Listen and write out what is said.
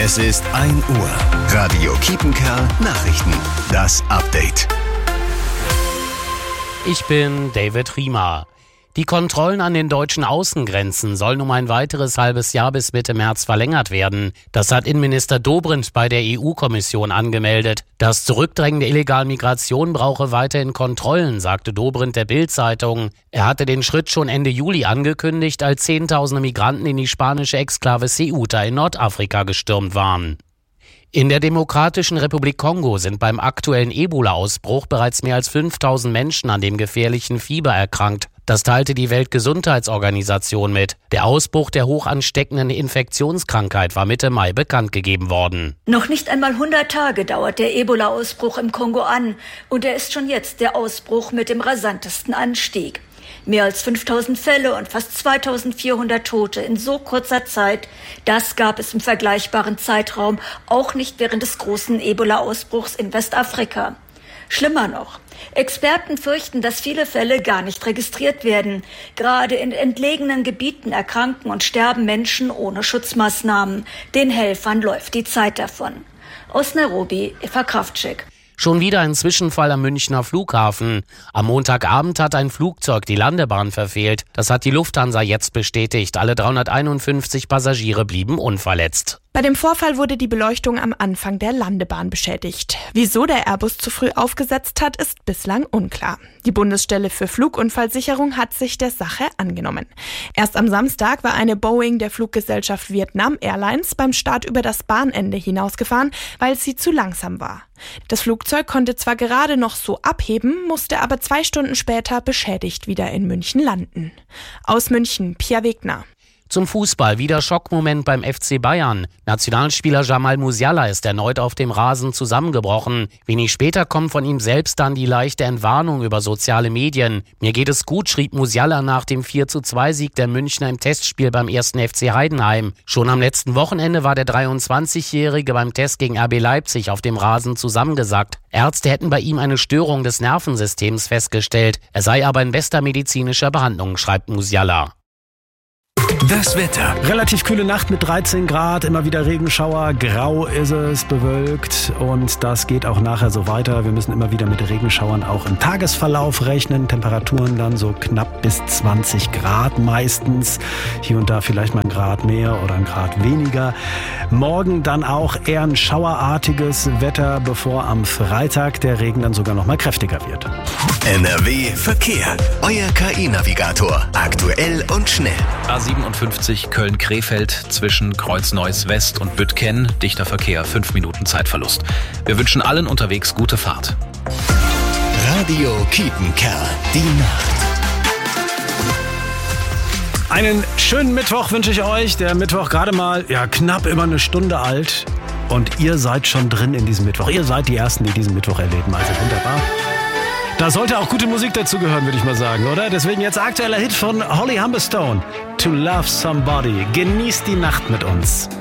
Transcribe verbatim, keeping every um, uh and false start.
Es ist ein Uhr. Radio Kiepenkerl Nachrichten. Das Update. Ich bin David Riemer. Die Kontrollen an den deutschen Außengrenzen sollen um ein weiteres halbes Jahr bis Mitte März verlängert werden. Das hat Innenminister Dobrindt bei der E U-Kommission angemeldet. Das Zurückdrängen der illegalen Migration brauche weiterhin Kontrollen, sagte Dobrindt der Bild-Zeitung. Er hatte den Schritt schon Ende Juli angekündigt, als Zehntausende Migranten in die spanische Exklave Ceuta in Nordafrika gestürmt waren. In der Demokratischen Republik Kongo sind beim aktuellen Ebola-Ausbruch bereits mehr als fünftausend Menschen an dem gefährlichen Fieber erkrankt. Das teilte die Weltgesundheitsorganisation mit. Der Ausbruch der hoch ansteckenden Infektionskrankheit war Mitte Mai bekannt gegeben worden. Noch nicht einmal hundert Tage dauert der Ebola-Ausbruch im Kongo an und er ist schon jetzt der Ausbruch mit dem rasantesten Anstieg. Mehr als fünftausend Fälle und fast zweitausendvierhundert Tote in so kurzer Zeit, das gab es im vergleichbaren Zeitraum auch nicht während des großen Ebola-Ausbruchs in Westafrika. Schlimmer noch, Experten fürchten, dass viele Fälle gar nicht registriert werden. Gerade in entlegenen Gebieten erkranken und sterben Menschen ohne Schutzmaßnahmen. Den Helfern läuft die Zeit davon. Aus Nairobi, Eva Kraftschick. Schon wieder ein Zwischenfall am Münchner Flughafen. Am Montagabend hat ein Flugzeug die Landebahn verfehlt. Das hat die Lufthansa jetzt bestätigt. Alle dreihunderteinundfünfzig Passagiere blieben unverletzt. Bei dem Vorfall wurde die Beleuchtung am Anfang der Landebahn beschädigt. Wieso der Airbus zu früh aufgesetzt hat, ist bislang unklar. Die Bundesstelle für Flugunfallsicherung hat sich der Sache angenommen. Erst am Samstag war eine Boeing der Fluggesellschaft Vietnam Airlines beim Start über das Bahnende hinausgefahren, weil sie zu langsam war. Das Flugzeug konnte zwar gerade noch so abheben, musste aber zwei Stunden später beschädigt wieder in München landen. Aus München, Pia Wegner. Zum Fußball wieder Schockmoment beim F C Bayern. Nationalspieler Jamal Musiala ist erneut auf dem Rasen zusammengebrochen. Wenig später kommt von ihm selbst dann die leichte Entwarnung über soziale Medien. Mir geht es gut, schrieb Musiala nach dem vier zu zwei Sieg der Münchner im Testspiel beim ersten F C Heidenheim. Schon am letzten Wochenende war der dreiundzwanzigjährige beim Test gegen R B Leipzig auf dem Rasen zusammengesackt. Ärzte hätten bei ihm eine Störung des Nervensystems festgestellt. Er sei aber in bester medizinischer Behandlung, schreibt Musiala. Das Wetter. Relativ kühle Nacht mit dreizehn Grad, immer wieder Regenschauer, grau ist es, bewölkt und das geht auch nachher so weiter. Wir müssen immer wieder mit Regenschauern auch im Tagesverlauf rechnen. Temperaturen dann so knapp bis zwanzig Grad meistens. Hier und da vielleicht mal ein Grad mehr oder ein Grad weniger. Morgen dann auch eher ein schauerartiges Wetter, bevor am Freitag der Regen dann sogar noch mal kräftiger wird. N R W Verkehr. Euer K I-Navigator. Aktuell und schnell. A siebenundfünfzig Köln-Krefeld zwischen Kreuzneuß West und Büttgen. Dichter Verkehr, fünf Minuten Zeitverlust. Wir wünschen allen unterwegs gute Fahrt. Radio Kiepenkerl. Die Nacht. Einen schönen Mittwoch wünsche ich euch. Der Mittwoch gerade mal ja knapp über eine Stunde alt. Und ihr seid schon drin in diesem Mittwoch. Ihr seid die Ersten, die diesen Mittwoch erleben. Also wunderbar. Da sollte auch gute Musik dazugehören, würde ich mal sagen, oder? Deswegen jetzt aktueller Hit von Holly Humberstone. To Love Somebody. Genießt die Nacht mit uns.